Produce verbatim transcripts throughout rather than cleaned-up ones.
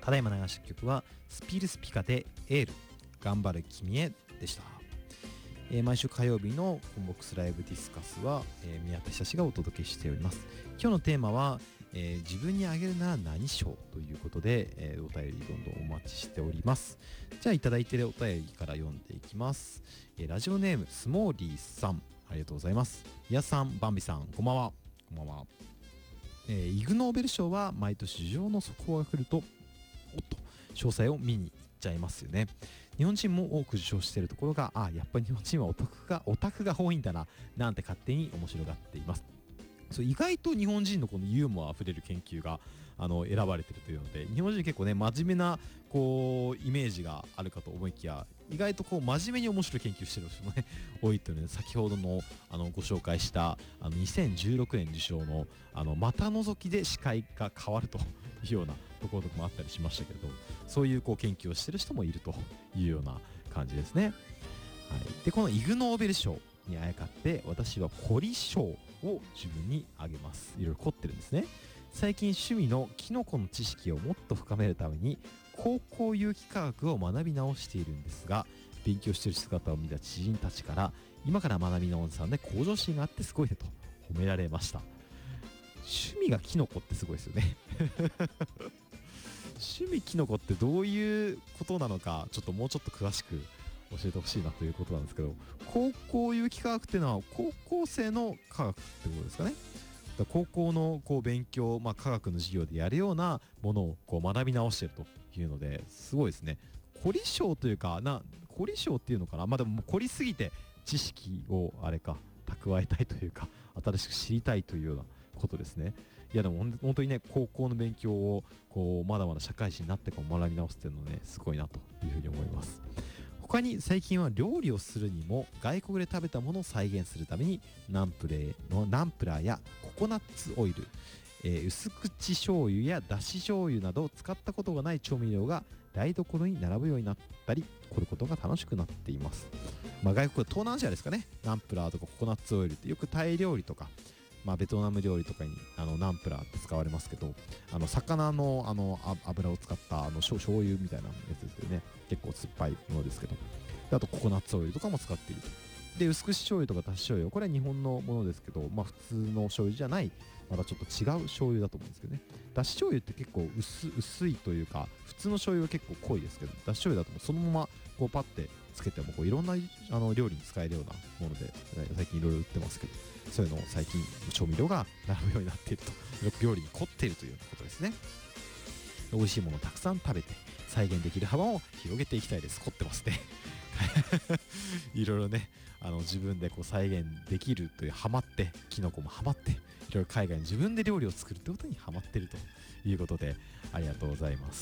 ただいま流した曲はスピルスピカでエール頑張る君へでした。えー、毎週火曜日のコンボックスライブディスカスは、えー、宮田久志がお届けしております。今日のテーマは、えー、自分にあげるなら何賞ということで、えー、お便りどんどんお待ちしております。じゃあいただいているお便りから読んでいきます。えー、ラジオネームスモーリーさん、ありがとうございます。イヤさん、バンビさん、こんばんは。こんばんは。えー、イグ・ノーベル賞は毎年受賞の速報が来るとおっと詳細を見に行っちゃいますよね。日本人も多く受賞しているところが、あ、やっぱり日本人はオタクがオタクが多いんだななんて勝手に面白がっています。そう、意外と日本人のこのユーモアあふれる研究があの選ばれているというので、日本人結構ね真面目なこうイメージがあるかと思いきや、意外とこう真面目に面白い研究してる人もね多いというので、先ほどのあのご紹介したあのにせんじゅうろくねん受賞のあの股覗きで視界が変わるというようなところとかもあったりしましたけれど、そういうこう研究をしてる人もいるというような感じですね。はい、でこのイグ・ノーベル賞にあやかって私は凝り賞を自分にあげます。いろいろ凝ってるんですね。最近趣味のキノコの知識をもっと深めるために高校有機化学を学び直しているんですが、勉強している姿を見た知人たちから今から学び直すさんで向上心があってすごいねと褒められました。趣味がキノコってすごいですよね趣味キノコってどういうことなのか、ちょっともうちょっと詳しく教えてほしいなということなんですけど、高校有機化学っていうのは高校生の科学ってことですかね。だから高校のこう勉強、まあ、科学の授業でやるようなものをこう学び直しているというのですごいですね。凝り性というかな、凝り性っていうのかな、まあでも凝りすぎて知識をあれか蓄えたいというか新しく知りたいというようなことですね。いやでも本当にね、高校の勉強をこうまだまだ社会人になってから学び直すっていうのね、すごいなというふうに思います。他に最近は料理をするにも外国で食べたものを再現するためにナンプレーのナンプラーやココナッツオイル、えー、薄口醤油やだし醤油などを使ったことがない調味料が台所に並ぶようになったり、凝ることが楽しくなっています。まあ、外国、東南アジアですかね。ナンプラーとかココナッツオイルってよくタイ料理とか、まあ、ベトナム料理とかにあのナンプラーって使われますけど、あの魚のあの油を使ったあの醤油みたいなやつですよね。結構酸っぱいものですけど、であとココナッツオイルとかも使っていると。で薄口醤油とかだし醤油、これは日本のものですけど、まあ、普通の醤油じゃない、またちょっと違う醤油だと思うんですけどね。だし醤油って結構 薄, 薄いというか、普通の醤油は結構濃いですけど、だし醤油だともうそのままこうパッてつけてもこういろんなあの料理に使えるようなもので、最近いろいろ売ってますけど、そういうのを最近調味料が並ぶようになっていると、料理に凝っているということですね。美味しいものをたくさん食べて再現できる幅を広げていきたいです。凝ってますねいろいろね、あの自分でこう再現できるというハマって、キノコもハマって、いろいろ海外に自分で料理を作るということにハマっているということで、ありがとうございます。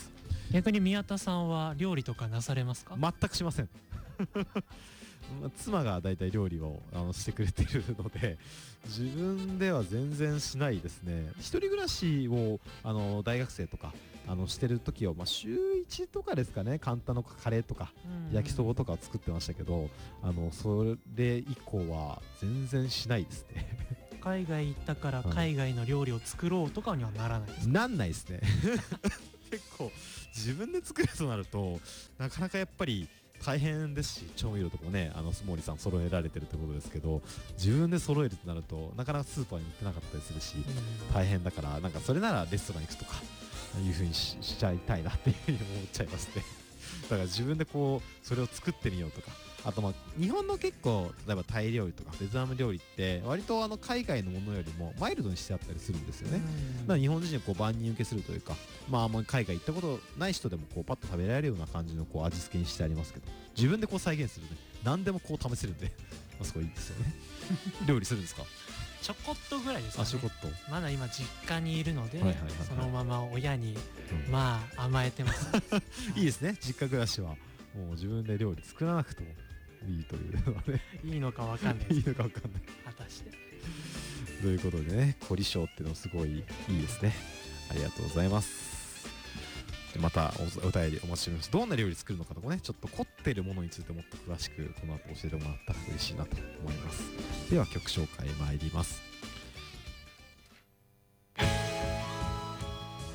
逆に宮田さんは料理とかなされますか？ 全くしません妻がだいたい料理をあのしてくれているので、自分では全然しないですね。一人暮らしをあの大学生とかあのしてる時は、まあ、週いちとかですかね、簡単なカレーとか焼きそばとかを作ってましたけど、あのそれ以降は全然しないですね海外行ったから海外の料理を作ろうとかにはならないですか？ なんないですね結構自分で作るとなるとなかなかやっぱり大変ですし、調味料とかもね、あのスモーリーさん揃えられてるってことですけど、自分で揃えるとなるとなかなかスーパーに売ってなかったりするし、大変だから、なんかそれならレストラン行くとかいう風に し, しちゃいたいなっていう風に思っちゃいますねだから自分でこうそれを作ってみようとか、あとまあ日本の結構例えばタイ料理とかベトナム料理って割とあの海外のものよりもマイルドにしてあったりするんですよね。だから日本人にこう万人受けするというか、まああんまり海外行ったことない人でもこうパッと食べられるような感じのこう味付けにしてありますけど、自分でこう再現するね、何でもこう試せるんでまあすごいいいですよね料理するんですか？ ちょこっとぐらいですかね。 あ、ちょこっと。 まだ今実家にいるので、 はいはいはいはい、 そのまま親に、 うん、 まあ甘えてますいいですね、実家暮らしはもう自分で料理作らなくてもいいというのはねいいのかわかんないですいいのかわかんない果たしてということでね、凝り性っていうのすごいいいですね。ありがとうございます。また お, お便りお待ちしております。どんな料理作るのかとかね、ちょっと凝っているものについてもっと詳しくこの後教えてもらったら嬉しいなと思います。では曲紹介参ります。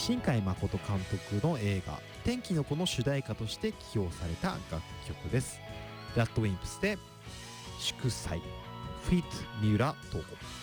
新海誠監督の映画「天気の子」の主題歌として起用された楽曲です。ラッドウィンプスで祝祭フィット三浦透子。